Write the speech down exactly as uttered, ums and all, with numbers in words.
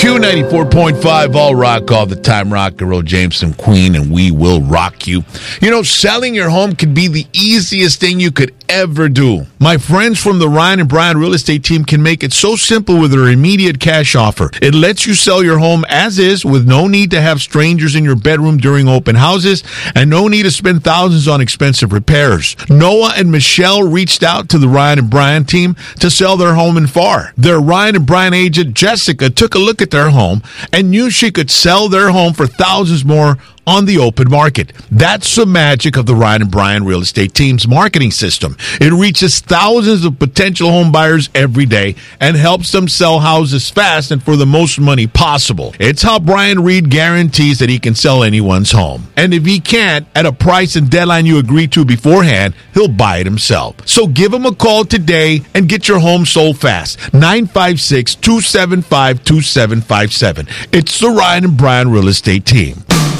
Q ninety-four point five, all rock all the time. Rock and roll, Jameson Queen, and we will rock you. You know, selling your home could be the easiest thing you could ever do. My friends from the Ryan and Brian Real Estate Team can make it so simple with their immediate cash offer. It lets you sell your home as is with no need to have strangers in your bedroom during open houses and no need to spend thousands on expensive repairs. Noah and Michelle reached out to the Ryan and Brian team to sell their home in Pharr. Their Ryan and Brian agent, Jessica, took a look at their home and knew she could sell their home for thousands more on the open market. That's the magic of the Ryan and Brian Real Estate Team's marketing system. It reaches thousands of potential home buyers every day and helps them sell houses fast and for the most money possible. It's how Brian Reed guarantees that he can sell anyone's home. And if he can't, at a price and deadline you agreed to beforehand, he'll buy it himself. So give him a call today and get your home sold fast. nine five six, two seven five, two seven five seven. It's the Ryan and Brian Real Estate Team.